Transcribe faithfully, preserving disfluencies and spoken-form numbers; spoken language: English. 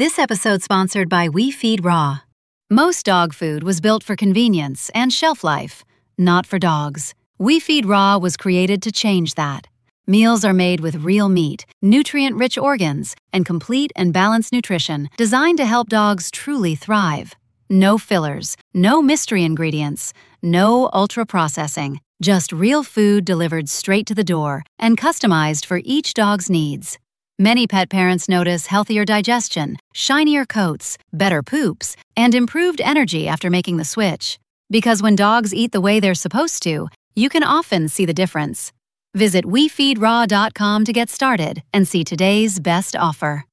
This episode sponsored by We Feed Raw. Most dog food was built for convenience and shelf life, not for dogs. We Feed Raw was created to change that. Meals are made with real meat, nutrient-rich organs, and complete and balanced nutrition designed to help dogs truly thrive. No fillers, no mystery ingredients, no ultra-processing, just real food delivered straight to the door and customized for each dog's needs. Many pet parents notice healthier digestion, shinier coats, better poops, and improved energy after making the switch. Because when dogs eat the way they're supposed to, you can often see the difference. Visit we feed raw dot com to get started and see today's best offer.